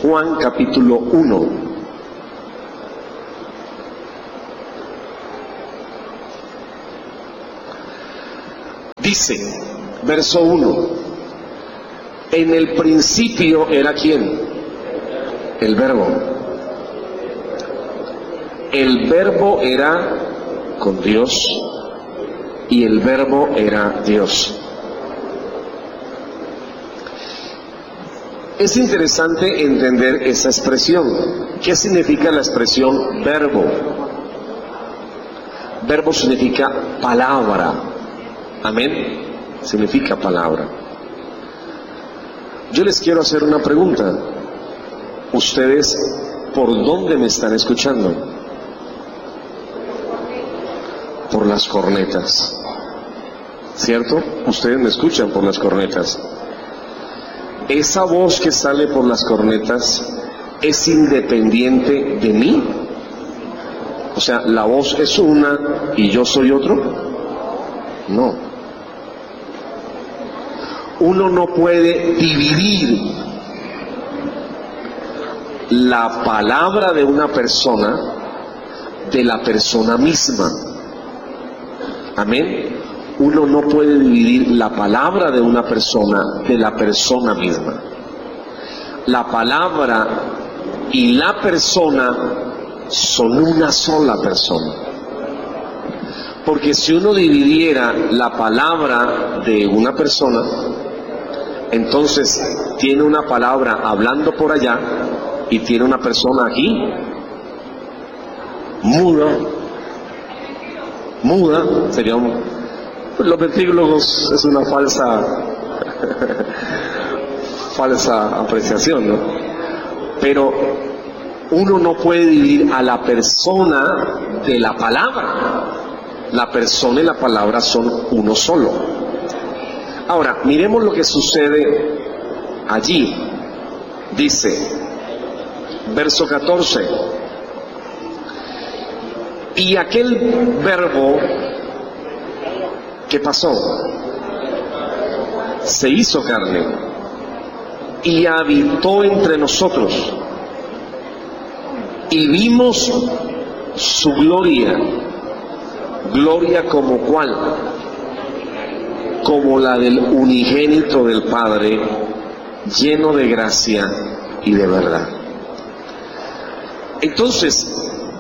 Juan capítulo 1. Dice, verso 1, en el principio era ¿quién? El Verbo. El Verbo era con Dios y el Verbo era Dios. Es interesante entender esa expresión. ¿Qué significa la expresión verbo? Verbo significa palabra. Amén. Significa palabra. Yo les quiero hacer una pregunta. ¿Ustedes por dónde me están escuchando? Por las cornetas. ¿Cierto? Ustedes me escuchan por las cornetas. ¿Esa voz que sale por las cornetas es independiente de mí? O sea, ¿la voz es una y yo soy otro? No. Uno no puede dividir la palabra de una persona de la persona misma. Amén. Uno no puede dividir la palabra de una persona de la persona misma. La palabra y la persona son una sola persona. Porque si uno dividiera la palabra de una persona, entonces tiene una palabra hablando por allá y tiene una persona aquí muda, sería los ventrílogos es una falsa apreciación, ¿no? Pero uno no puede dividir a la persona de la palabra. La persona y la palabra son uno solo. Ahora, miremos lo que sucede allí. Dice, verso 14, y aquel verbo, ¿qué pasó? Se hizo carne y habitó entre nosotros y vimos su gloria. Gloria como cuál? Como la del unigénito del Padre, lleno de gracia y de verdad. Entonces,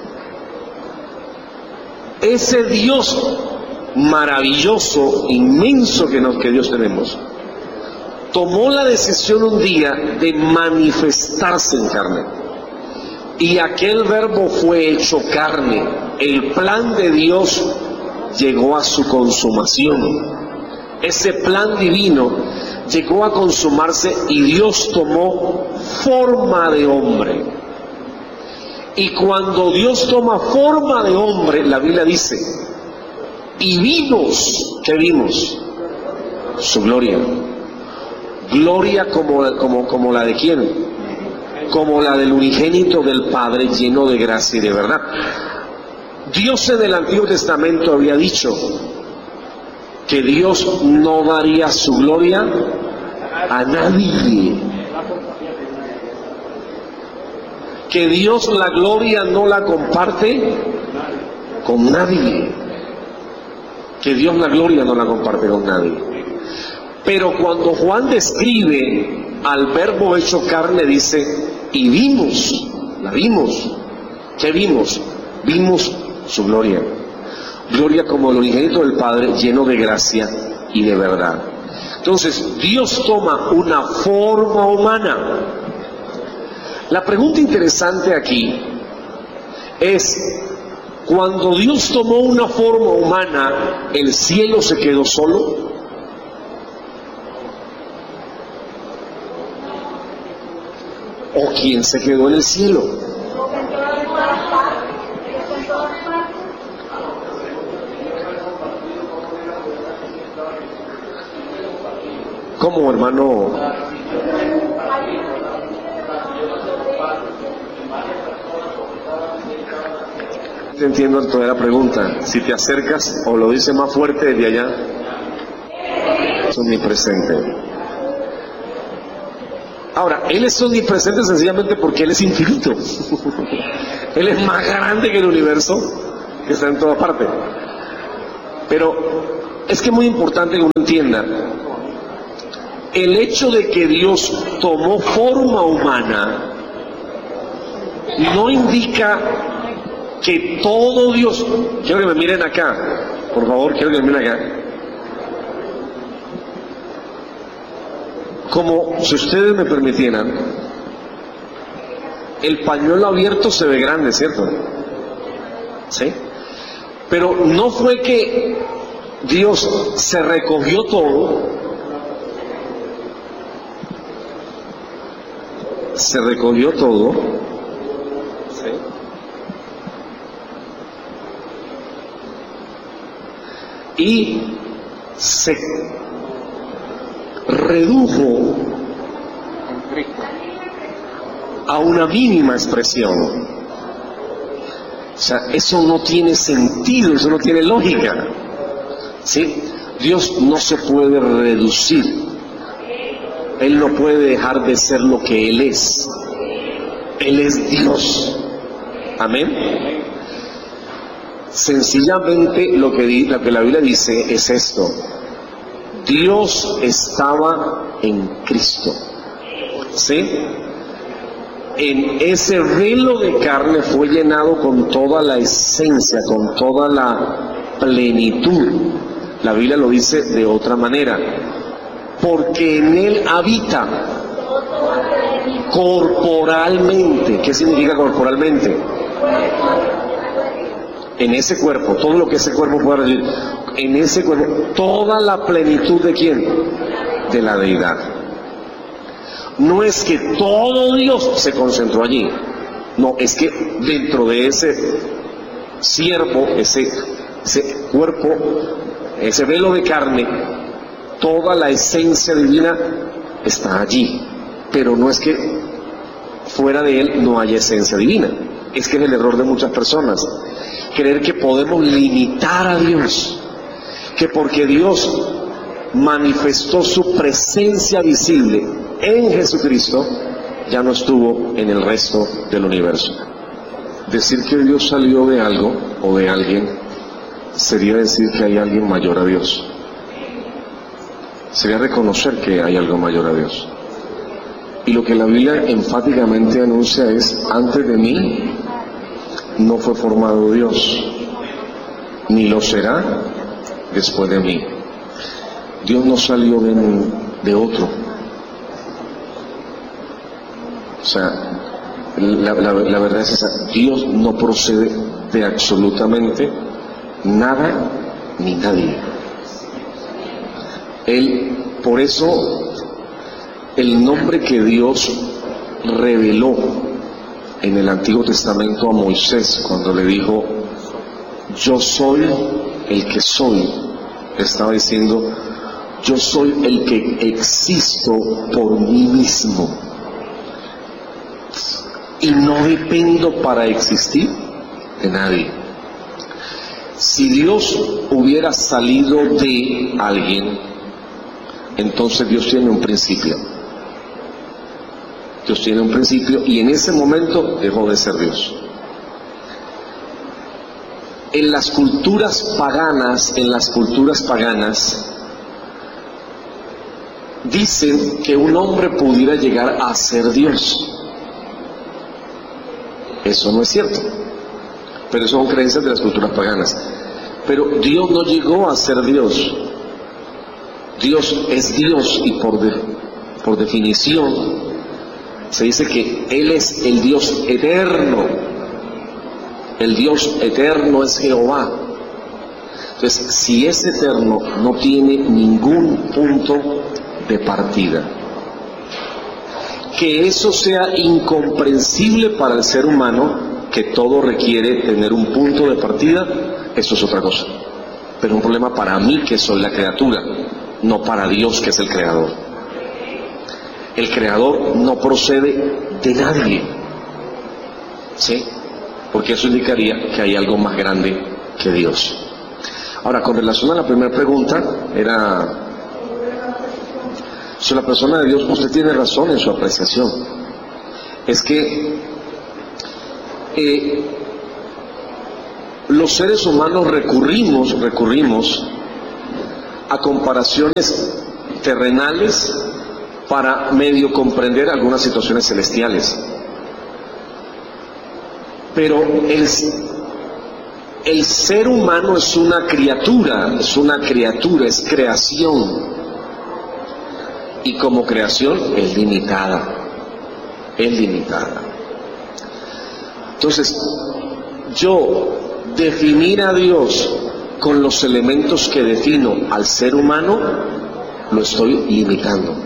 ese Dios maravilloso, inmenso que Dios tenemos, tomó la decisión un día de manifestarse en carne. Y aquel verbo fue hecho carne. El plan de Dios llegó a su consumación. Ese plan divino llegó a consumarse y Dios tomó forma de hombre. Y cuando Dios toma forma de hombre, la Biblia dice, y vimos, ¿qué vimos? Su gloria. Gloria como la de ¿quién? Como la del unigénito del Padre, lleno de gracia y de verdad. Dios en el Antiguo Testamento había dicho que Dios no daría su gloria a nadie. Que Dios la gloria no la comparte con nadie. Que Dios la gloria no la comparte con nadie. Pero cuando Juan describe al verbo hecho carne, dice, y vimos, la vimos. ¿Qué vimos? Vimos su gloria. Gloria como el unigénito del Padre, lleno de gracia y de verdad. Entonces, Dios toma una forma humana. La pregunta interesante aquí es, cuando Dios tomó una forma humana, ¿el cielo se quedó solo? ¿O quién se quedó en el cielo? ¿Cómo, hermano? Te entiendo toda la pregunta. Si te acercas o lo dice más fuerte desde allá, es omnipresente. Ahora, Él es omnipresente sencillamente porque Él es infinito. Él es más grande que el universo, que está en toda parte. Pero es que es muy importante que uno entienda, el hecho de que Dios tomó forma humana no indica que todo Dios... Quiero que me miren acá, por favor, quiero que me miren acá. Como si ustedes me permitieran, el pañuelo abierto se ve grande, ¿cierto? ¿Sí? Pero no fue que Dios se recogió todo, ¿sí? Y se redujo a una mínima expresión. O sea, eso no tiene sentido, eso no tiene lógica, ¿sí? Dios no se puede reducir, Él no puede dejar de ser lo que Él es. Él es Dios. Amén. Sencillamente lo que la Biblia dice es esto: Dios estaba en Cristo, ¿sí? En ese velo de carne fue llenado con toda la esencia, con toda la plenitud. La Biblia lo dice de otra manera: porque en Él habita corporalmente. ¿Qué significa corporalmente? En ese cuerpo, todo lo que ese cuerpo pueda recibir, en ese cuerpo, toda la plenitud ¿de quién? De la deidad. No es que todo Dios se concentró allí, no, es que dentro de ese siervo, ese cuerpo, ese velo de carne, toda la esencia divina está allí. Pero no es que fuera de Él no haya esencia divina, es que es el error de muchas personas, creer que podemos limitar a Dios, que porque Dios manifestó su presencia visible en Jesucristo, ya no estuvo en el resto del universo. Decir que Dios salió de algo o de alguien sería decir que hay alguien mayor a Dios. Sería reconocer que hay algo mayor a Dios. Y lo que la Biblia enfáticamente anuncia es: antes de mí no fue formado Dios, ni lo será después de mí. Dios no salió de otro. O sea, la verdad es esa: Dios no procede de absolutamente nada ni nadie. Él, por eso, el nombre que Dios reveló en el Antiguo Testamento a Moisés, cuando le dijo: yo soy el que soy, estaba diciendo: yo soy el que existo por mí mismo y no dependo para existir de nadie. Si Dios hubiera salido de alguien, entonces Dios tiene un principio. Dios tiene un principio y en ese momento dejó de ser Dios. En las culturas paganas, dicen que un hombre pudiera llegar a ser Dios. Eso no es cierto, pero eso son creencias de las culturas paganas. Pero Dios no llegó a ser Dios. Dios es Dios y por definición se dice que Él es el Dios eterno. El Dios eterno es Jehová. Entonces, si es eterno, no tiene ningún punto de partida. Que eso sea incomprensible para el ser humano, que todo requiere tener un punto de partida, eso es otra cosa. Pero es un problema para mí, que soy la criatura, no para Dios, que es el creador. El creador no procede de nadie, ¿sí? Porque eso indicaría que hay algo más grande que Dios. Ahora, con relación a la primera pregunta, era Si la persona de Dios, usted tiene razón en su apreciación. Es que los seres humanos recurrimos a comparaciones terrenales para medio comprender algunas situaciones celestiales. Pero el ser humano es una criatura, es creación. Y como creación es limitada. Entonces, yo definir a Dios con los elementos que defino al ser humano, lo estoy limitando.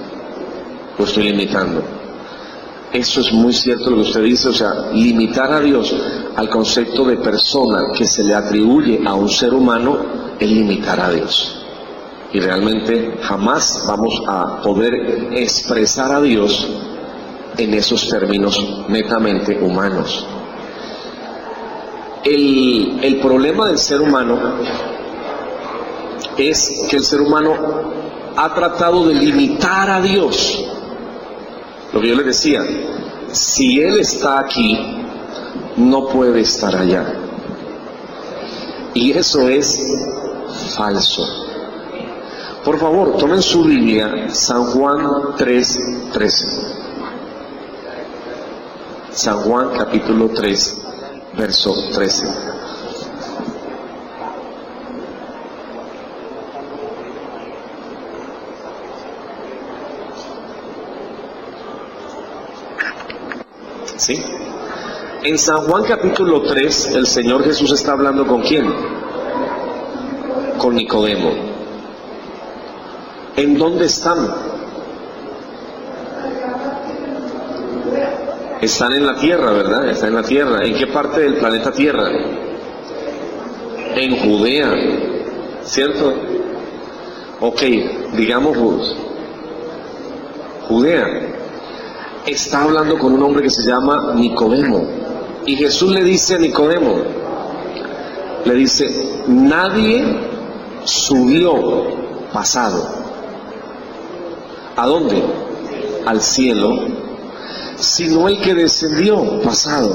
Eso es muy cierto lo que usted dice, o sea, limitar a Dios al concepto de persona que se le atribuye a un ser humano es limitar a Dios. Y realmente jamás vamos a poder expresar a Dios en esos términos netamente humanos. El problema del ser humano es que el ser humano ha tratado de limitar a Dios. Lo que yo les decía, si Él está aquí, no puede estar allá. Y eso es falso. Por favor, tomen su Biblia, San Juan 3:13. San Juan capítulo 3, verso 13. ¿Sí? En San Juan capítulo 3, el Señor Jesús está hablando ¿con quién? Con Nicodemo. ¿En dónde están? Están en la tierra, ¿verdad? Están en la tierra. ¿En qué parte del planeta Tierra? En Judea, ¿cierto? Ok, digamos Judea. Está hablando con un hombre que se llama Nicodemo. Y Jesús le dice a Nicodemo, le dice, nadie subió pasado. ¿A dónde? Al cielo, sino el que descendió pasado,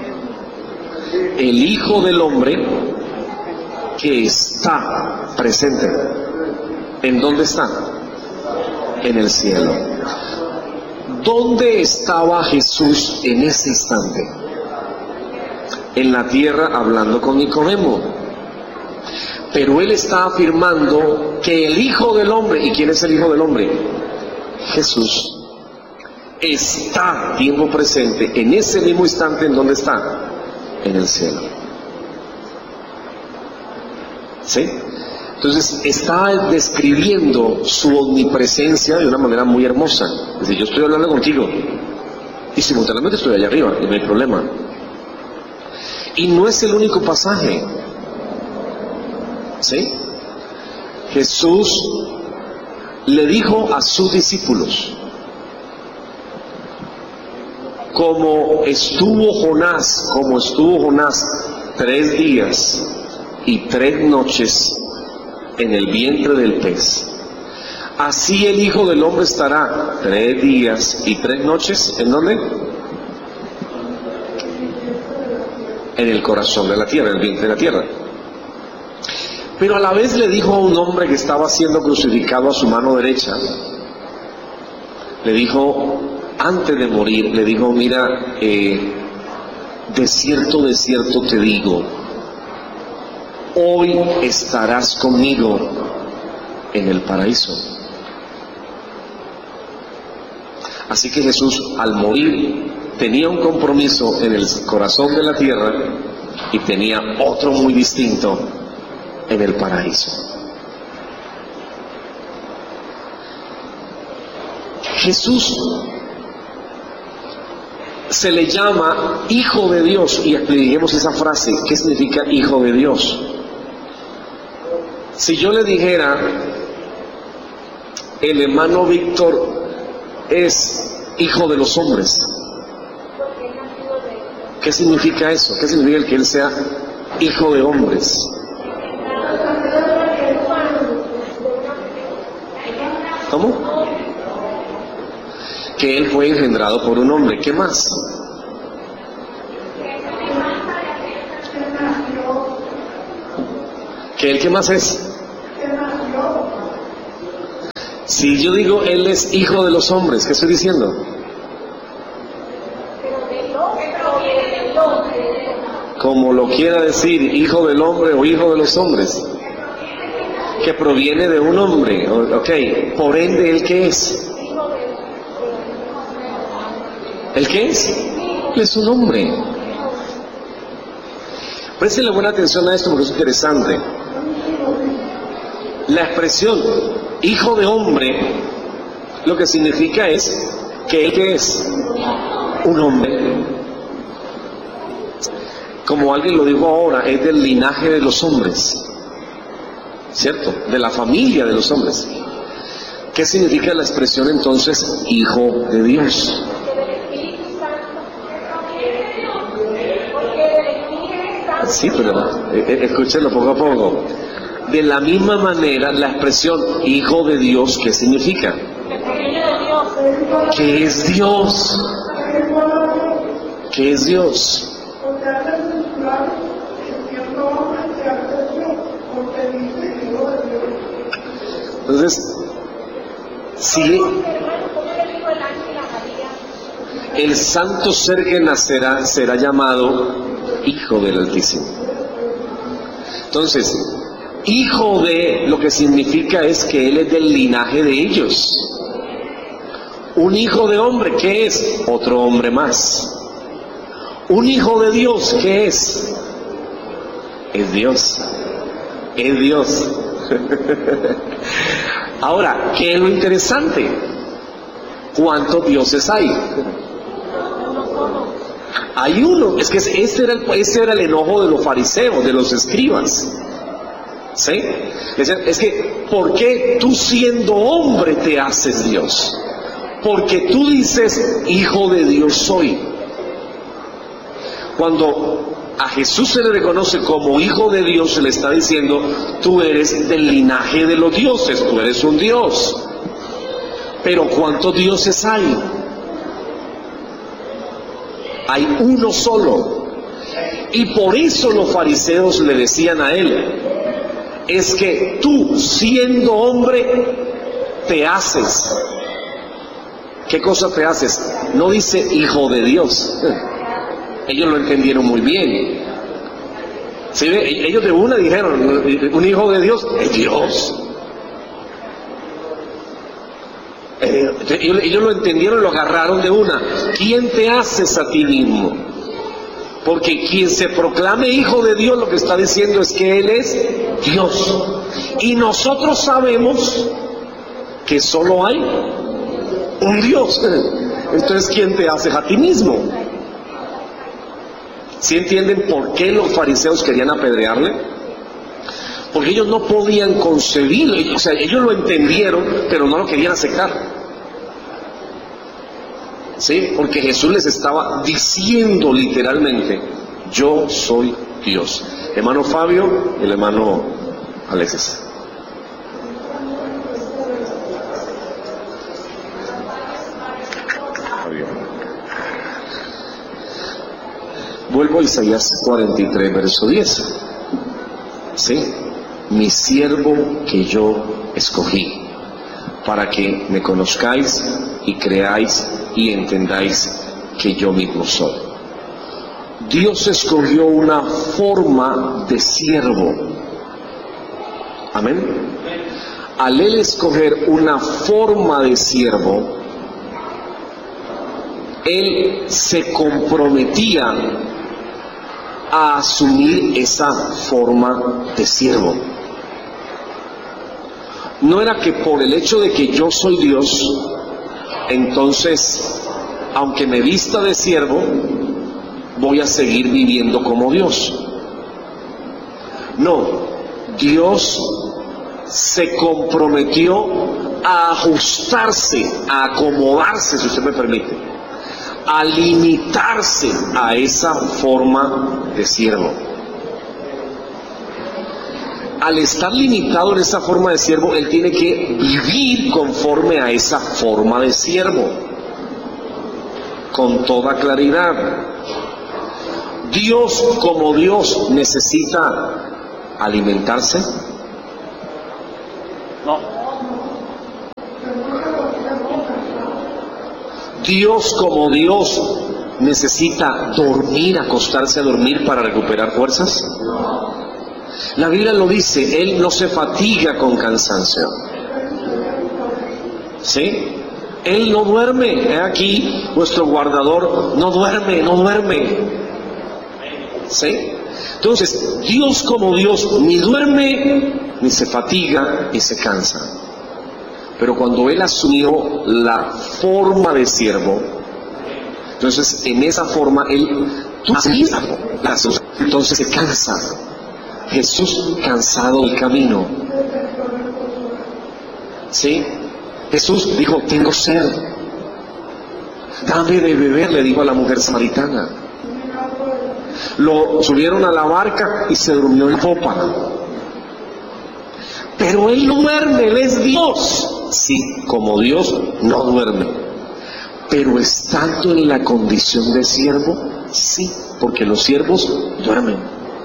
el Hijo del Hombre que está presente. ¿En dónde está? En el cielo. ¿Dónde estaba Jesús en ese instante? En la tierra hablando con Nicodemo. Pero él está afirmando que el Hijo del Hombre, ¿y quién es el Hijo del Hombre? Jesús. Está tiempo presente en ese mismo instante. ¿En dónde está? En el cielo. ¿Sí? Entonces está describiendo su omnipresencia de una manera muy hermosa. Es decir, yo estoy hablando contigo y simultáneamente estoy allá arriba y no hay problema. Y no es el único pasaje. ¿Sí? Jesús le dijo a sus discípulos, como estuvo Jonás 3 días y 3 noches en el vientre del pez, así el Hijo del Hombre estará 3 días y 3 noches, ¿en dónde? En el corazón de la tierra, en el vientre de la tierra. Pero a la vez le dijo a un hombre que estaba siendo crucificado a su mano derecha, le dijo, antes de morir, le dijo, mira, de cierto te digo, hoy estarás conmigo en el paraíso. Así que Jesús, al morir, tenía un compromiso en el corazón de la tierra y tenía otro muy distinto en el paraíso. Jesús se le llama Hijo de Dios, y expliquemos esa frase. ¿Qué significa Hijo de Dios? Si yo le dijera, el hermano Víctor es hijo de los hombres, ¿qué significa eso? ¿Qué significa el que él sea hijo de hombres? ¿Cómo? que Él fue engendrado por un hombre. ¿Qué más? ¿Que Él qué más es? Si yo digo Él es hijo de los hombres, ¿qué estoy diciendo? Como lo quiera decir, hijo del hombre o hijo de los hombres, que proviene de un hombre, ok, por ende, ¿Él qué es? ¿El qué es? Él es un hombre. Préstenle buena atención a esto porque es interesante. La expresión hijo de hombre, lo que significa es que Él ¿qué es? Un hombre. Como alguien lo dijo ahora, es del linaje de los hombres, ¿cierto? De la familia de los hombres. ¿Qué significa la expresión entonces hijo de Dios? Sí, pero escúchenlo poco a poco. De la misma manera, la expresión hijo de Dios, ¿qué significa? ¿Qué es Dios? ¿Qué es Dios? Entonces, si el santo ser que nacerá será llamado Hijo del Altísimo. Entonces, hijo de, lo que significa es que Él es del linaje de ellos. Un hijo de hombre, ¿qué es? Otro hombre más. Un hijo de Dios, ¿qué es? Es Dios. Es Dios. Ahora, ¿qué es lo interesante? ¿Cuántos dioses hay? Hay uno. Es que ese era el enojo de los fariseos, de los escribas. ¿Sí? Es que, ¿por qué tú siendo hombre te haces Dios? Porque tú dices, hijo de Dios soy. Cuando a Jesús se le reconoce como hijo de Dios, se le está diciendo, tú eres del linaje de los dioses, tú eres un Dios. Pero ¿cuántos dioses hay? Hay uno solo. Y por eso los fariseos le decían a él, es que tú siendo hombre te haces. ¿Qué cosa te haces? No dice hijo de Dios. Ellos lo entendieron muy bien. ¿Sí? Ellos de una dijeron, un hijo de Dios es Dios. Ellos lo entendieron y lo agarraron de una. ¿Quién te haces a ti mismo? Porque quien se proclame hijo de Dios lo que está diciendo es que Él es Dios. Y nosotros sabemos que solo hay un Dios. Entonces, ¿quién te haces a ti mismo? ¿Sí entienden por qué los fariseos querían apedrearle? Porque ellos no podían concebirlo, o sea, ellos lo entendieron, pero no lo querían aceptar. ¿Sí? Porque Jesús les estaba diciendo literalmente, yo soy Dios. Hermano Fabio y el hermano Alexis. Vuelvo a Isaías 43, verso 10. ¿Sí? Mi siervo que yo escogí, para que me conozcáis y creáis y entendáis que yo mismo soy. Dios escogió una forma de siervo. Amén. Al Él escoger una forma de siervo, Él se comprometía a asumir esa forma de siervo. No era que por el hecho de que yo soy Dios, entonces, aunque me vista de siervo, voy a seguir viviendo como Dios. No, Dios se comprometió a ajustarse, a acomodarse, si usted me permite, a limitarse a esa forma de siervo. Al estar limitado en esa forma de siervo, él tiene que vivir conforme a esa forma de siervo. con toda claridad. Dios como Dios necesita alimentarse. No. Dios como Dios necesita dormir, acostarse a dormir para recuperar fuerzas. La Biblia lo dice, Él no se fatiga con cansancio. ¿Sí? Él no duerme. He aquí, vuestro guardador no duerme. ¿Sí? Entonces, Dios como Dios ni duerme, ni se fatiga, ni se cansa. Pero cuando Él asumió la forma de siervo, entonces en esa forma Él entonces se cansa. Jesús cansado del camino. ¿Sí? Jesús dijo, tengo sed. Dame de beber, le dijo a la mujer samaritana. Lo subieron a la barca y se durmió en popa. Pero Él no duerme, Él es Dios. Sí, como Dios no duerme. Pero estando en la condición de siervo, sí, porque los siervos duermen.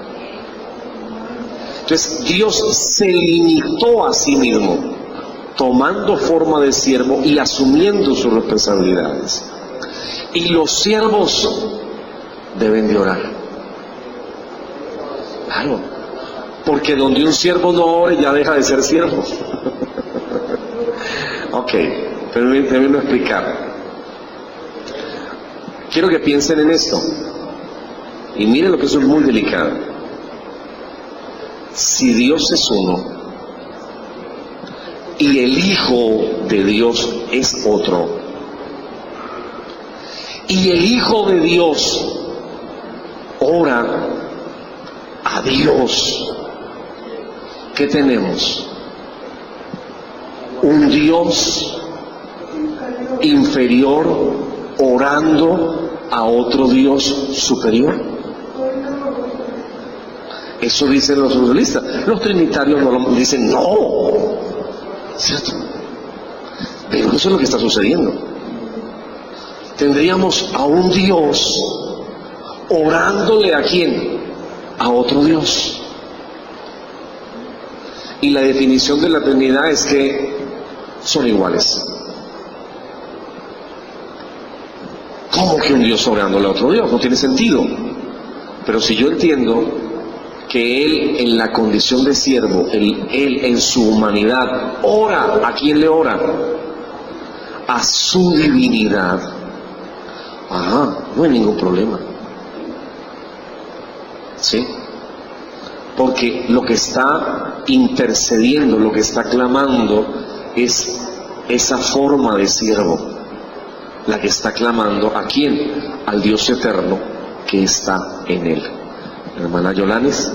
Entonces Dios se limitó a sí mismo, tomando forma de siervo y asumiendo sus responsabilidades. Y los siervos deben de orar. Claro, porque donde un siervo no ore ya deja de ser siervo. Ok, permítanme explicar. Quiero que piensen en esto. Y miren lo que eso es muy delicado. Si Dios es uno y el Hijo de Dios es otro, y el Hijo de Dios ora a Dios, ¿qué tenemos? Un Dios inferior orando a otro Dios superior. Eso dicen los dualistas. Los trinitarios no lo dicen, no, ¿cierto? Pero eso es lo que está sucediendo. Tendríamos a un Dios orándole ¿a quién? A otro Dios. Y la definición de la Trinidad es que son iguales. ¿Cómo que un Dios orándole a otro Dios? No tiene sentido. Pero si yo entiendo que Él en la condición de siervo, Él en su humanidad ora, ¿a quién le ora? A su divinidad. No hay ningún problema. ¿Sí? Porque lo que está intercediendo, lo que está clamando es esa forma de siervo, la que está clamando ¿a quién? Al Dios eterno que está en Él. Hermana Yolanes,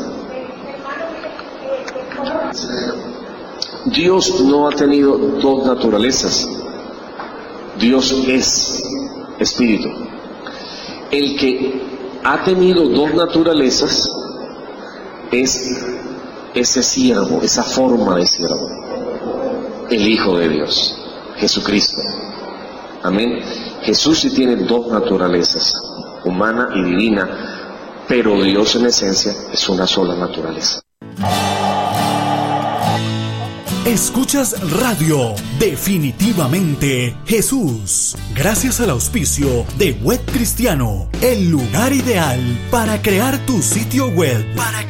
Dios no ha tenido dos naturalezas. Dios es espíritu. El que ha tenido dos naturalezas es ese siervo, esa forma de siervo, el Hijo de Dios, Jesucristo. Amén. Jesús sí tiene dos naturalezas, humana y divina, pero Dios en esencia es una sola naturaleza. Escuchas Radio Definitivamente Jesús, gracias al auspicio de Web Cristiano, el lugar ideal para crear tu sitio web.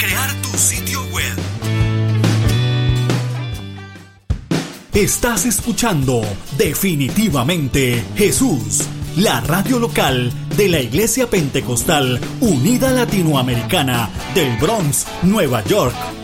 Estás escuchando Definitivamente Jesús, la radio local de la Iglesia Pentecostal Unida Latinoamericana del Bronx, Nueva York,